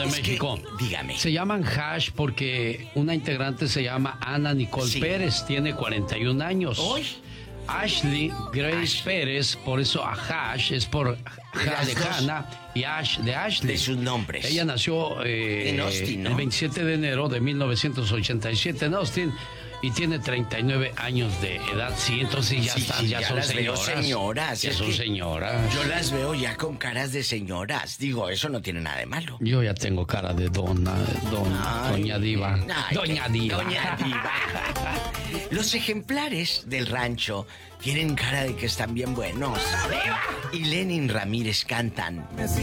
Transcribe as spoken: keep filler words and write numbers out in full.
es México. Que, dígame. Se llaman Hash porque una integrante se llama Ana Nicole sí. Pérez, tiene cuarenta y un años. ¿Hoy? Ashley Grace Ash. Pérez, por eso a Hash es por Ja de Hannah y Ash de Ashley. De sus nombres. Ella nació eh, en Austin, ¿no? el veintisiete de enero de mil novecientos ochenta y siete en Austin y tiene treinta y nueve años de edad. Sí, entonces ya sí, están, sí, ya, ya son las señoras. Veo señoras. Ya es son señoras. Yo las veo ya con caras de señoras. Digo, eso no tiene nada de malo. Yo ya tengo cara de dona, don, ay, doña Diva. Ay, doña Diva. Doña Diva. Los ejemplares del rancho tienen cara de que están bien buenos. Y Lenin Ramírez cantan.